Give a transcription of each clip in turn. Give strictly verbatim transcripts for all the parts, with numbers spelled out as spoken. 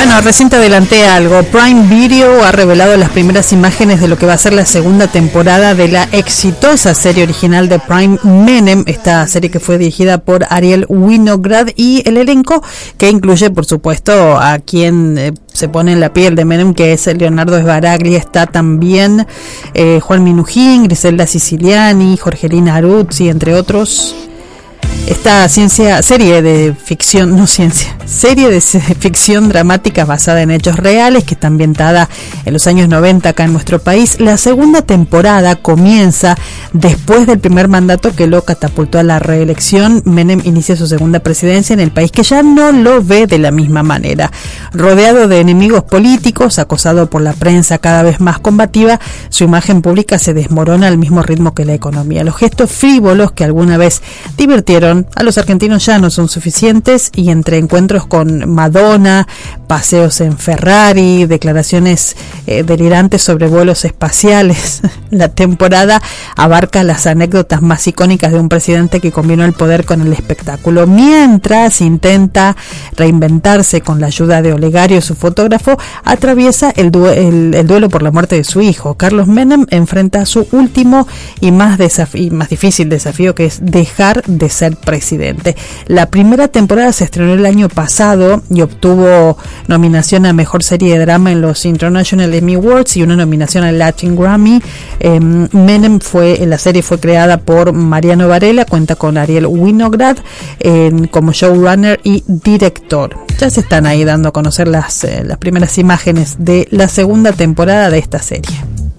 Bueno, recién te adelanté algo. Prime Video ha revelado las primeras imágenes de lo que va a ser la segunda temporada de la exitosa serie original de Prime, Menem, esta serie que fue dirigida por Ariel Winograd, y el elenco que incluye, por supuesto, a quien eh, se pone en la piel de Menem, que es Leonardo Sbaraglia. Está también eh, Juan Minujín, Griselda Siciliani, Jorgelina Aruzzi, entre otros. Esta ciencia, serie de ficción, no ciencia, serie de ficción dramática basada en hechos reales, que está ambientada en los años noventa acá en nuestro país. La segunda temporada comienza después del primer mandato que lo catapultó a la reelección. Menem inicia su segunda presidencia en el país, que ya no lo ve de la misma manera. Rodeado de enemigos políticos, acosado por la prensa cada vez más combativa, su imagen pública se desmorona al mismo ritmo que la economía. Los gestos frívolos que alguna vez divirtieron a los argentinos ya no son suficientes, y entre encuentros con Madonna, paseos en Ferrari, declaraciones eh, delirantes sobre vuelos espaciales, la temporada abarca las anécdotas más icónicas de un presidente que combinó el poder con el espectáculo. Mientras intenta reinventarse con la ayuda de Olegario, su fotógrafo, atraviesa el, du- el, el duelo por la muerte de su hijo. Carlos Menem enfrenta su último y más, desaf- y más difícil desafío, que es dejar de ser presidente. La primera temporada se estrenó el año pasado y obtuvo nominación a Mejor Serie de Drama en los International Emmy Awards y una nominación al Latin Grammy. Eh, Menem fue, la serie fue creada por Mariano Varela, cuenta con Ariel Winograd eh, como showrunner y director. Ya se están ahí dando a conocer las, eh, las primeras imágenes de la segunda temporada de esta serie.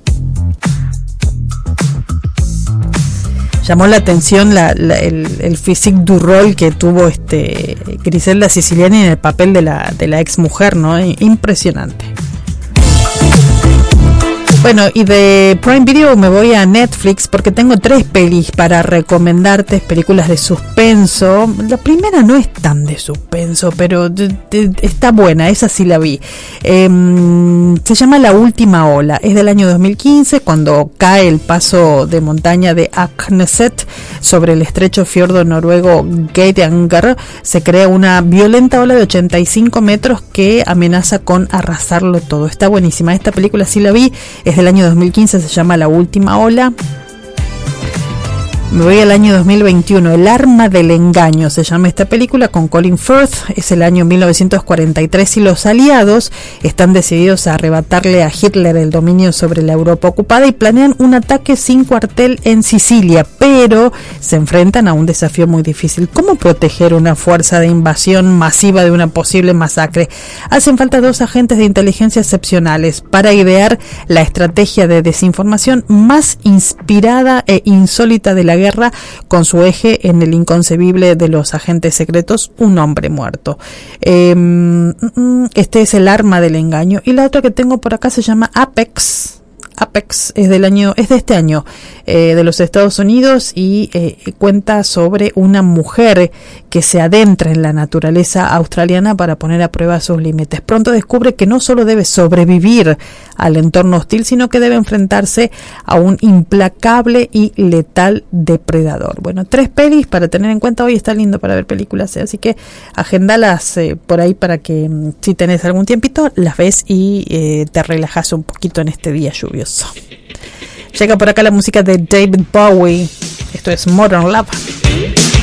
Llamó la atención la, la, el, el physique du rol que tuvo este Griselda Siciliani en el papel de la, de la ex mujer, ¿no? Impresionante. Bueno, y de Prime Video me voy a Netflix porque tengo tres pelis para recomendarte, películas de suspenso. La primera no es tan de suspenso, pero de, de, está buena, esa sí la vi. Eh, se llama La Última Ola, es del año dos mil quince, cuando cae el paso de montaña de Akneset sobre el estrecho fiordo noruego Geiranger. Se crea una violenta ola de ochenta y cinco metros que amenaza con arrasarlo todo. Está buenísima, esta película sí la vi, es del año dos mil quince, se llama La Última Ola. Me voy al año dos mil veintiuno, El Arma del Engaño se llama esta película, con Colin Firth. Es el año mil novecientos cuarenta y tres y los aliados están decididos a arrebatarle a Hitler el dominio sobre la Europa ocupada y planean un ataque sin cuartel en Sicilia, pero se enfrentan a un desafío muy difícil. ¿Cómo proteger una fuerza de invasión masiva de una posible masacre? Hacen falta dos agentes de inteligencia excepcionales para idear la estrategia de desinformación más inspirada e insólita de la guerra, con su eje en el inconcebible de los agentes secretos, un hombre muerto. Eh, este es El Arma del Engaño. Y la otra que tengo por acá se llama Apex. Apex es del año, es de este año, eh, de los Estados Unidos, y eh, cuenta sobre una mujer que se adentra en la naturaleza australiana para poner a prueba sus límites. Pronto descubre que no solo debe sobrevivir al entorno hostil, sino que debe enfrentarse a un implacable y letal depredador. Bueno, tres pelis para tener en cuenta. Hoy está lindo para ver películas, ¿eh? Así que agendalas eh, por ahí para que, si tenés algún tiempito, las ves y eh, te relajas un poquito en este día lluvioso. Llega por acá la música de David Bowie. Esto es Modern Love.